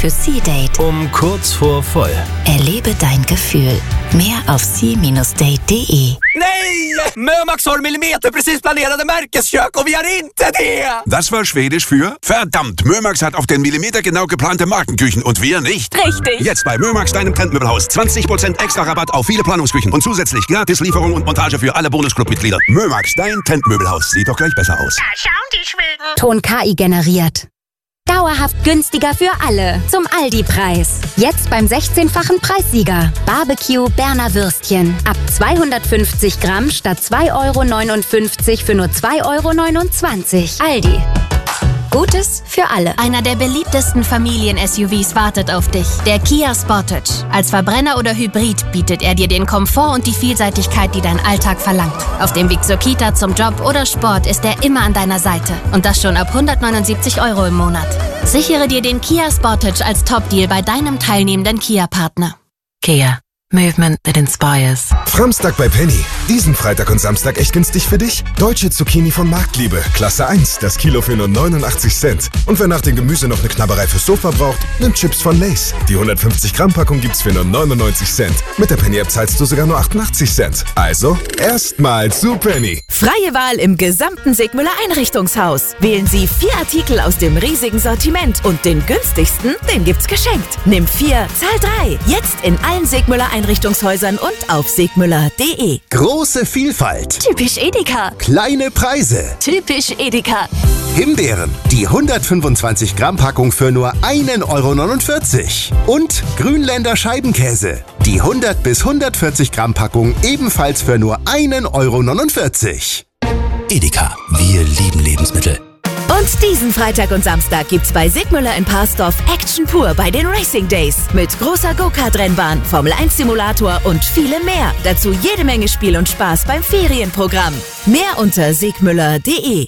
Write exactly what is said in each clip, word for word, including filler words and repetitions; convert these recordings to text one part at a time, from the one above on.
für Sea-Date. Um kurz vor voll. Erlebe dein Gefühl. Mehr auf sea dash date punkt de. Nej! Mömax har millimeterprecis planerade Märkeskök och vi har inte det! Das war Schwedisch für verdammt, Mömax hat auf den Millimeter genau geplante Markenküchen und wir nicht. Richtig. Jetzt bei Mömax, deinem Trendmöbelhaus. zwanzig Prozent extra Rabatt auf viele Planungsküchen und zusätzlich gratis Lieferung und Montage für alle Bonusclub-Mitglieder. Mömax, dein Trendmöbelhaus. Sieht doch gleich besser aus. Da schauen die Schweden. Ton K I generiert. Dauerhaft günstiger für alle. Zum Aldi-Preis. Jetzt beim sechzehnfachen Preissieger. Barbecue Berner Würstchen. Ab zweihundertfünfzig Gramm statt zwei Euro neunundfünfzig für nur zwei Euro neunundzwanzig. Aldi. Gutes für alle. Einer der beliebtesten Familien-S U Vs wartet auf dich. Der Kia Sportage. Als Verbrenner oder Hybrid bietet er dir den Komfort und die Vielseitigkeit, die dein Alltag verlangt. Auf dem Weg zur Kita, zum Job oder Sport ist er immer an deiner Seite. Und das schon ab hundertneunundsiebzig Euro im Monat. Sichere dir den Kia Sportage als Top-Deal bei deinem teilnehmenden Kia-Partner. Kia. Movement that inspires. Framstag bei Penny. Diesen Freitag und Samstag echt günstig für dich? Deutsche Zucchini von Marktliebe. Klasse eins. Das Kilo für nur neunundachtzig Cent. Und wer nach dem Gemüse noch eine Knabberei fürs Sofa braucht, nimmt Chips von Lay's. Die hundertfünfzig Gramm Packung gibt's für nur neunundneunzig Cent. Mit der Penny-App zahlst du sogar nur achtundachtzig Cent. Also, erstmal zu Penny. Freie Wahl im gesamten Sigmüller Einrichtungshaus. Wählen Sie vier Artikel aus dem riesigen Sortiment und den günstigsten, den gibt's geschenkt. Nimm vier, zahl drei. Jetzt in allen Sigmüller Einrichtungshäusern und auf sigmüller punkt de. Große Vielfalt. Typisch Edeka. Kleine Preise. Typisch Edeka. Himbeeren. Die hundertfünfundzwanzig Gramm Packung für nur ein Euro neunundvierzig. Und Grünländer Scheibenkäse. Die hundert bis hundertvierzig Gramm Packung ebenfalls für nur ein Euro neunundvierzig. Edeka. Wir lieben Lebensmittel. Und diesen Freitag und Samstag gibt's bei Sigmüller in Parsdorf Action pur bei den Racing Days. Mit großer Go-Kart-Rennbahn, Formel eins Simulator und vielem mehr. Dazu jede Menge Spiel und Spaß beim Ferienprogramm. Mehr unter sigmüller punkt de.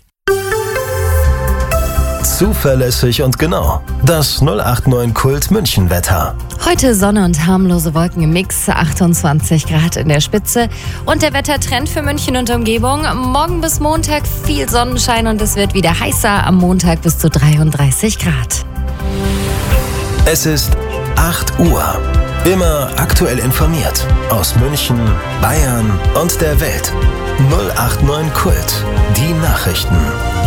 Zuverlässig und genau. Das null acht neun Kult München Wetter. Heute Sonne und harmlose Wolken im Mix, achtundzwanzig Grad in der Spitze. Und der Wettertrend für München und Umgebung. Morgen bis Montag viel Sonnenschein und es wird wieder heißer. Am Montag bis zu dreiunddreißig Grad. Es ist acht Uhr. Immer aktuell informiert. Aus München, Bayern und der Welt. null acht neun Kult. Die Nachrichten.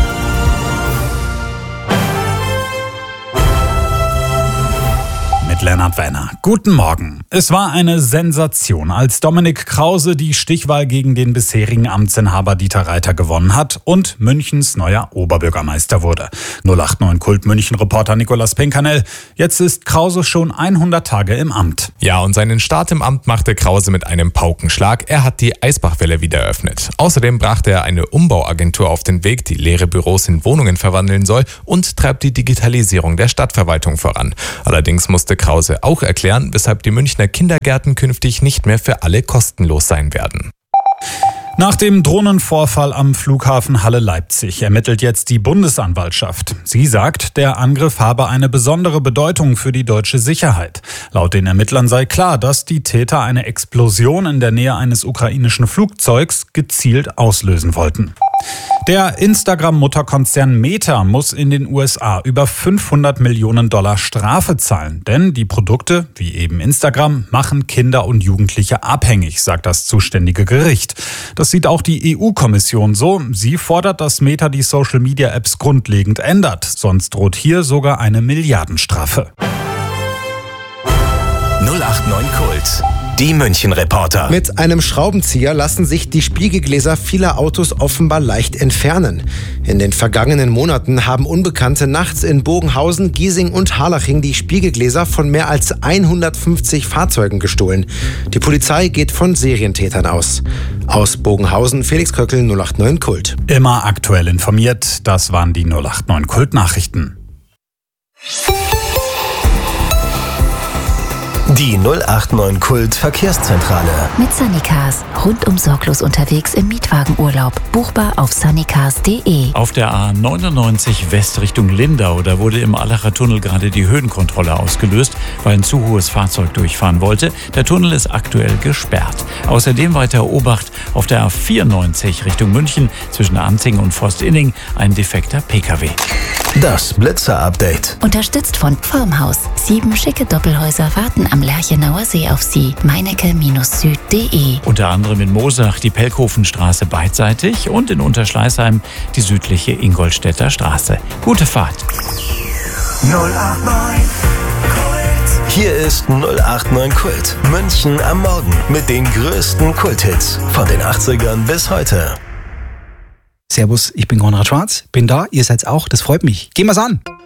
Lennart Wenner. Guten Morgen. Es war eine Sensation, als Dominik Krause die Stichwahl gegen den bisherigen Amtsinhaber Dieter Reiter gewonnen hat und Münchens neuer Oberbürgermeister wurde. null acht neun Kult München-Reporter Nicolas Pinkanel. Jetzt ist Krause schon hundert Tage im Amt. Ja, und seinen Start im Amt machte Krause mit einem Paukenschlag. Er hat die Eisbachwelle wieder eröffnet. Außerdem brachte er eine Umbauagentur auf den Weg, die leere Büros in Wohnungen verwandeln soll und treibt die Digitalisierung der Stadtverwaltung voran. Allerdings musste Krause auch erklären, weshalb die Münchner Kindergärten künftig nicht mehr für alle kostenlos sein werden. Nach dem Drohnenvorfall am Flughafen Halle-Leipzig ermittelt jetzt die Bundesanwaltschaft. Sie sagt, der Angriff habe eine besondere Bedeutung für die deutsche Sicherheit. Laut den Ermittlern sei klar, dass die Täter eine Explosion in der Nähe eines ukrainischen Flugzeugs gezielt auslösen wollten. Der Instagram-Mutterkonzern Meta muss in den U S A über fünfhundert Millionen Dollar Strafe zahlen. Denn die Produkte, wie eben Instagram, machen Kinder und Jugendliche abhängig, sagt das zuständige Gericht. Das sieht auch die E U-Kommission so. Sie fordert, dass Meta die Social-Media-Apps grundlegend ändert. Sonst droht hier sogar eine Milliardenstrafe. null acht neun Kult. Die München-Reporter. Mit einem Schraubenzieher lassen sich die Spiegelgläser vieler Autos offenbar leicht entfernen. In den vergangenen Monaten haben Unbekannte nachts in Bogenhausen, Giesing und Harlaching die Spiegelgläser von mehr als hundertfünfzig Fahrzeugen gestohlen. Die Polizei geht von Serientätern aus. Aus Bogenhausen, Felix Köckel, null acht neun Kult. Immer aktuell informiert, das waren die null acht neun Kult-Nachrichten. Die null acht neun Kult Verkehrszentrale. Mit Sunnycars. Rundum sorglos unterwegs im Mietwagenurlaub. Buchbar auf sunnycars punkt de. Auf der A neunundneunzig West Richtung Lindau, da wurde im Allacher Tunnel gerade die Höhenkontrolle ausgelöst, weil ein zu hohes Fahrzeug durchfahren wollte. Der Tunnel ist aktuell gesperrt. Außerdem weiter Obacht auf der A vierundneunzig Richtung München zwischen Anzing und Forstinning ein defekter P K W. Das Blitzer-Update. Unterstützt von Formhaus. Sieben schicke Doppelhäuser warten am Lerchenauer See auf Sie. meinecke Süd punkt de. Unter anderem in Moosach die Pelkhofenstraße beidseitig und in Unterschleißheim die südliche Ingolstädter Straße. Gute Fahrt. null acht neun Kult. Hier ist null acht neun Kult. München am Morgen mit den größten Kulthits von den achtzigern bis heute. Servus, ich bin Konrad Schwarz, bin da, ihr seid's auch, das freut mich. Gehen wir's an!